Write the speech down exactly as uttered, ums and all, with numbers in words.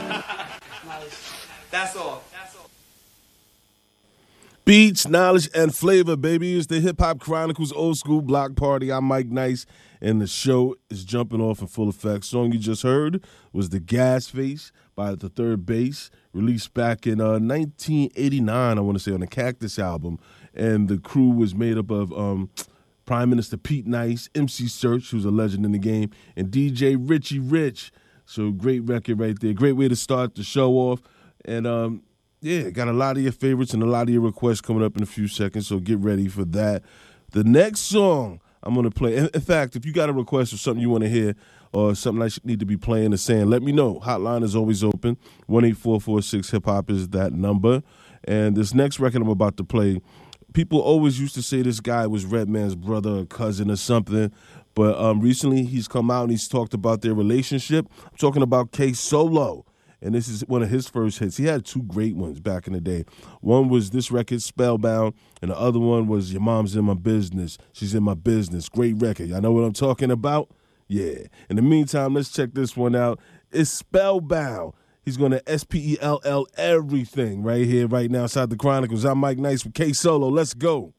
That's all. That's all. Beats, knowledge, and flavor, baby. It's the Hip Hop Chronicles Old School Block Party. I'm Mike Nice, and the show is jumping off in full effect. Song you just heard was The Gas Face by The Third Bass, released back in uh, nineteen eighty-nine, I want to say, on the Cactus album. And the crew was made up of um, Prime Minister Pete Nice, M C Search, who's a legend in the game, and D J Richie Rich. So great record right there. Great way to start the show off. And, um, yeah, got a lot of your favorites and a lot of your requests coming up in a few seconds, so get ready for that. The next song I'm going to play, in, in fact, if you got a request or something you want to hear or something I should need to be playing or saying, let me know. Hotline is always open. one eight four four six hip hop is that number. And this next record I'm about to play, people always used to say this guy was Redman's brother or cousin or something, but um, recently he's come out and he's talked about their relationship. I'm talking about K-Solo. And this is one of his first hits. He had two great ones back in the day. One was this record, Spellbound, and the other one was Your Mom's in My Business. She's in My Business. Great record. Y'all know what I'm talking about? Yeah. In the meantime, let's check this one out. It's Spellbound. He's going to S P E L L everything right here, right now, inside the Chronicles. I'm Mike Nice with K-Solo. Let's go.